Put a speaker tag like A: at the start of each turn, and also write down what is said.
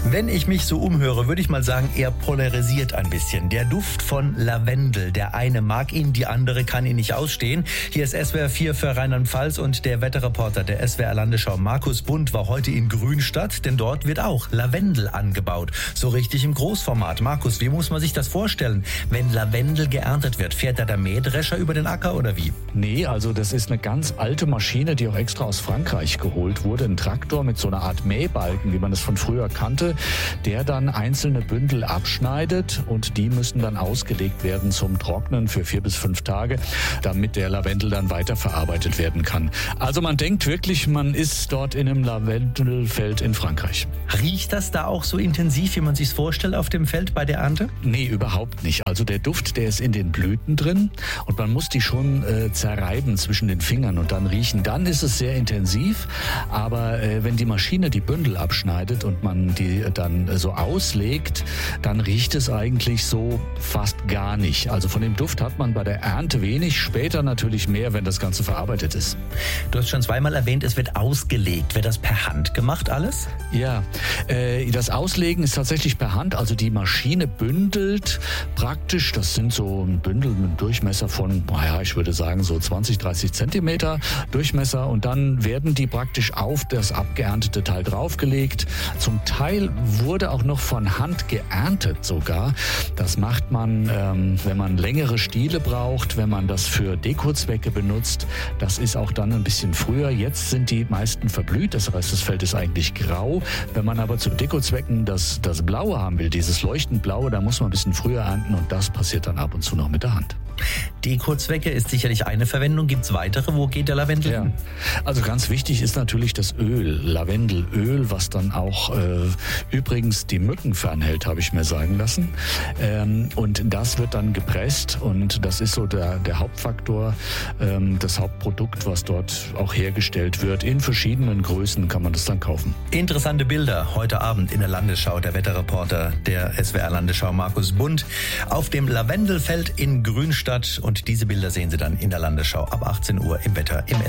A: Wenn ich mich so umhöre, würde ich mal sagen, er polarisiert ein bisschen. Der Duft von Lavendel. Der eine mag ihn, die andere kann ihn nicht ausstehen. Hier ist SWR 4 für Rheinland-Pfalz und der Wetterreporter der SWR Landesschau Markus Bundt war heute in Grünstadt, denn dort wird auch Lavendel angebaut. So richtig im Großformat. Markus, wie muss man sich das vorstellen? Wenn Lavendel geerntet wird, fährt da der Mähdrescher über den Acker oder wie?
B: Nee, also das ist eine ganz alte Maschine, die auch extra aus Frankreich geholt wurde. Ein Traktor mit so einer Art Mähbalken, wie man das von früher kannte, der dann einzelne Bündel abschneidet und die müssen dann ausgelegt werden zum Trocknen für 4 bis 5 Tage, damit der Lavendel dann weiterverarbeitet werden kann. Also man denkt wirklich, man ist dort in einem Lavendelfeld in Frankreich.
A: Riecht das da auch so intensiv, wie man sich's vorstellt auf dem Feld bei der Ernte?
B: Nee, überhaupt nicht. Also der Duft, der ist in den Blüten drin und man muss die schon zerreiben zwischen den Fingern und dann riechen. Dann ist es sehr intensiv, aber wenn die Maschine die Bündel abschneidet und man die dann so auslegt, dann riecht es eigentlich so fast gar nicht. Also von dem Duft hat man bei der Ernte wenig, später natürlich mehr, wenn das Ganze verarbeitet ist.
A: Du hast schon zweimal erwähnt, es wird ausgelegt. Wird das per Hand gemacht alles?
B: Ja, das Auslegen ist tatsächlich per Hand. Also die Maschine bündelt praktisch, das sind so ein Bündel mit einem Durchmesser von, ich würde sagen so 20, 30 Zentimeter Durchmesser und dann werden die praktisch auf das abgeerntete Teil draufgelegt. Zum Teil wurde auch noch von Hand geerntet sogar. Das macht man, wenn man längere Stiele braucht, wenn man das für Dekozwecke benutzt. Das ist auch dann ein bisschen früher. Jetzt sind die meisten verblüht, das heißt, das Feld ist eigentlich grau. Wenn man aber zu Dekozwecken das Blaue haben will, dieses leuchtend Blaue, da muss man ein bisschen früher ernten und das passiert dann ab und zu noch mit der Hand.
A: Dekozwecke ist sicherlich eine Verwendung. Gibt es weitere? Wo geht der Lavendel hin?
B: Also ganz wichtig ist natürlich das Öl, Lavendelöl, was dann auch übrigens die Mücken fernhält, habe ich mir sagen lassen. Und das wird dann gepresst und das ist so der Hauptfaktor, das Hauptprodukt, was dort auch hergestellt wird. In verschiedenen Größen kann man das dann kaufen.
A: Interessante Bilder heute Abend in der Landesschau. Der Wetterreporter der SWR Landesschau Markus Bundt auf dem Lavendelfeld in Grünstadt. Und diese Bilder sehen Sie dann in der Landesschau ab 18 Uhr im Wetter im